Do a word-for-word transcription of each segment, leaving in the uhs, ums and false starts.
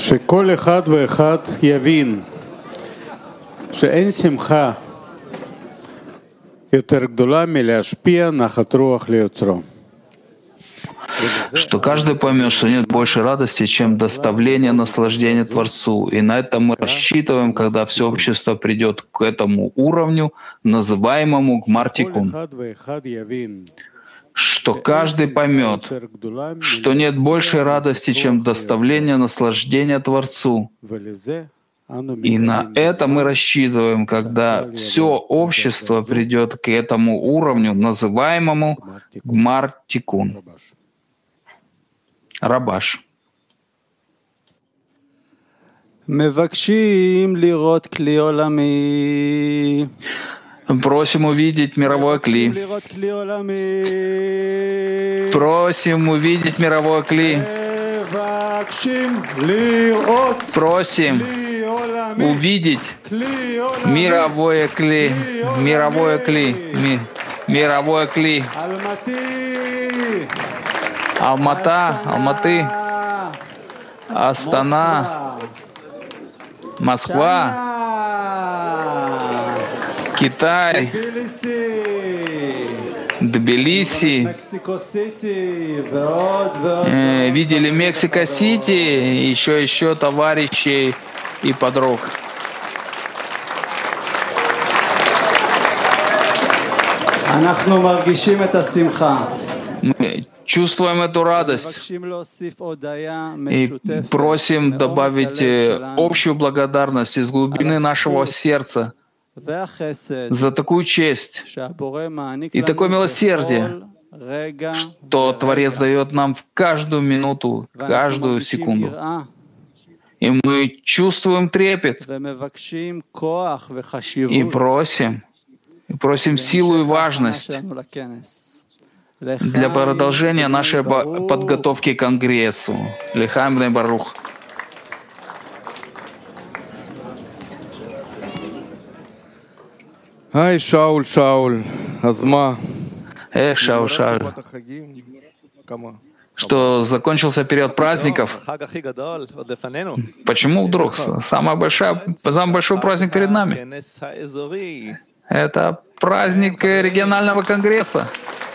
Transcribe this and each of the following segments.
שכל אחד ואחד יבין שאין שמחה יותר גדולה מלהשפיע נחת רוח ליוצרו. Что каждый поймет, что нет больше радости, чем доставление наслаждения Творцу. И на это мы рассчитываем, когда все общество придет к этому уровню, называемому Гмар-Тикун. Что каждый поймет, что нет большей радости, чем доставление наслаждения Творцу. И на это мы рассчитываем, когда все общество придет к этому уровню, называемому Гмар-Тикун. Рабаш. Просим увидеть мировое кли. Просим увидеть мировое кли. Просим увидеть мировое кли. Мировое кли. Ми, мировое кли. Алмата, Алматы, Астана, Москва, Китай, Тбилиси, э, видели Мексико-Сити, еще еще товарищей и подруг. Мы чувствуем эту радость и просим добавить общую благодарность из глубины нашего сердца за такую честь и такое милосердие, что Творец дает нам в каждую минуту, каждую секунду. И мы чувствуем трепет и просим, и просим силу и важность для продолжения нашей подготовки к Конгрессу. Лехаим бней Барух. Ай, Шауль, Шауль, Азма. Эх, Шауль, Шауль. Что закончился период праздников. Почему вдруг? Самая большая, самый большой праздник перед нами. Это праздник регионального конгресса.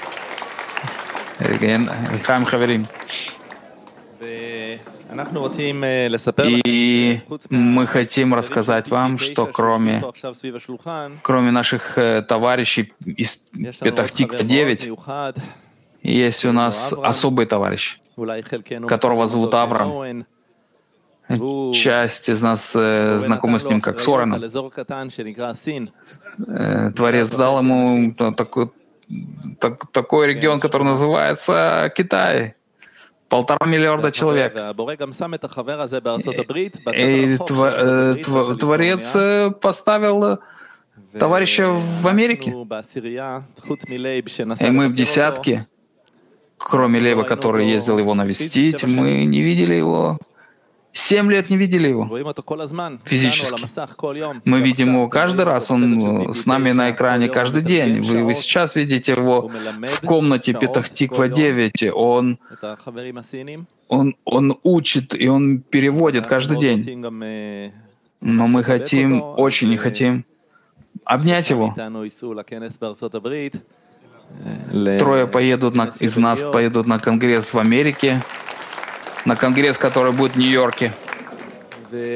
И мы хотим рассказать вам, что кроме, кроме наших товарищей из Петах-Тиква девять, есть у нас особый товарищ, которого зовут Авраам. Часть из нас знакома с ним как с Ораном. Творец дал ему такой, так, такой регион, который называется Китай. Полтора миллиарда человек. И Творец поставил товарища в Америке. И мы в десятке, кроме Лева, который ездил его навестить, мы не видели его. Семь лет не видели его физически. Мы видим его каждый раз, он с нами на экране каждый день. Вы, вы сейчас видите его в комнате Петах-Тиква девять. Он, он, он учит и он переводит каждый день. Но мы хотим, очень не хотим обнять его. Трое поедут на, из нас поедут на конгресс в Америке. На конгресс, который будет в Нью-Йорке. И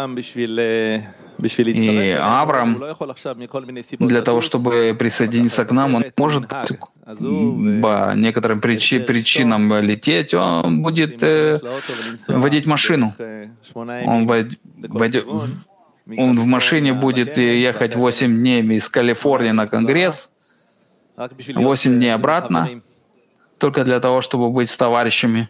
Авраам, для того, чтобы присоединиться к нам, он может по некоторым причи- причинам лететь, он будет э, водить машину. Он, войд, войдет, он в машине будет ехать восемь дней из Калифорнии на конгресс, восемь дней обратно, только для того, чтобы быть с товарищами.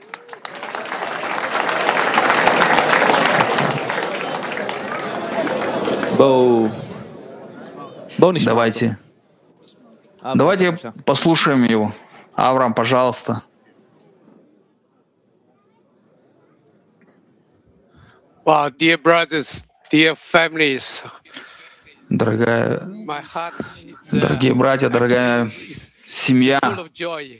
Давайте. Давайте послушаем его. Авраам, пожалуйста. Wow, dear brothers, dear families. Дорогая, дорогие братья, дорогая семья,